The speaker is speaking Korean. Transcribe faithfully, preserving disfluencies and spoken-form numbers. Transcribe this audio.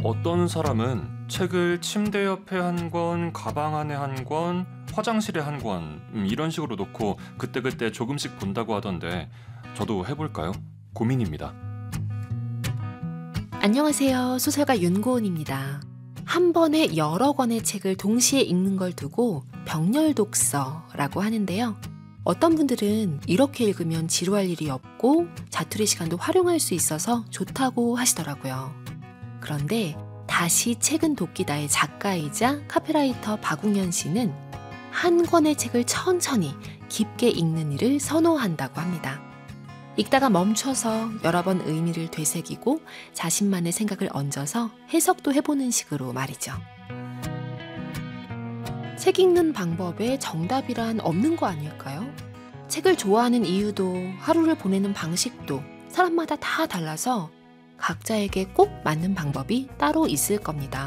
어떤 사람은 책을 침대 옆에 한 권, 가방 안에 한 권, 화장실에 한 권, 음, 이런 식으로 놓고 그때그때 조금씩 본다고 하던데 저도 해볼까요? 고민입니다. 안녕하세요. 소설가 윤고은입니다. 한 번에 여러 권의 책을 동시에 읽는 걸 두고 병렬 독서라고 하는데요. 어떤 분들은 이렇게 읽으면 지루할 일이 없고 자투리 시간도 활용할 수 있어서 좋다고 하시더라고요. 그런데 다시 책은 돕기다의 작가이자 카피라이터 박웅현 씨는 한 권의 책을 천천히 깊게 읽는 일을 선호한다고 합니다. 읽다가 멈춰서 여러 번 의미를 되새기고 자신만의 생각을 얹어서 해석도 해보는 식으로 말이죠. 책 읽는 방법에 정답이란 없는 거 아닐까요? 책을 좋아하는 이유도 하루를 보내는 방식도 사람마다 다 달라서 각자에게 꼭 맞는 방법이 따로 있을 겁니다.